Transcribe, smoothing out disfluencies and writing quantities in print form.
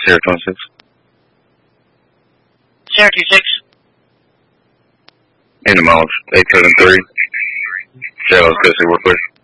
Sierra 26. Sierra 26. In the miles, 873. Yeah, let's go see real quick.